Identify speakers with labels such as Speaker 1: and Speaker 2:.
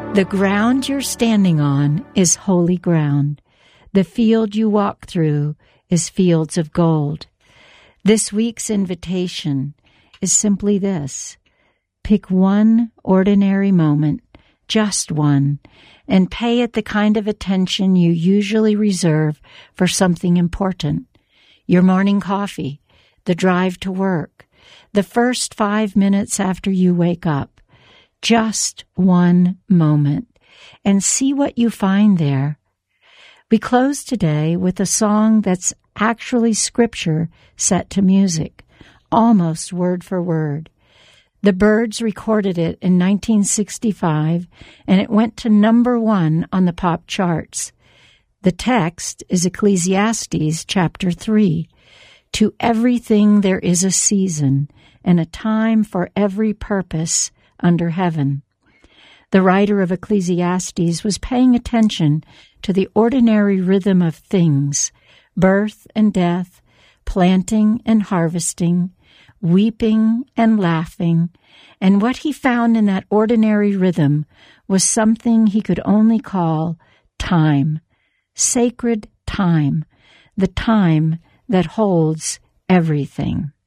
Speaker 1: The ground you're standing on is holy ground. The field you walk through is fields of gold. This week's invitation is simply this. Pick one ordinary moment, just one, and pay it the kind of attention you usually reserve for something important. Your morning coffee, the drive to work, the first 5 minutes after you wake up. Just one moment, and see what you find there. We close today with a song that's actually scripture set to music, almost word for word. The Byrds recorded it in 1965, and it went to number 1 on the pop charts. The text is Ecclesiastes chapter 3. To everything there is a season, and a time for every purpose under heaven. The writer of Ecclesiastes was paying attention to the ordinary rhythm of things, birth and death, planting and harvesting, weeping and laughing, and what he found in that ordinary rhythm was something he could only call time, sacred time, the time that holds everything.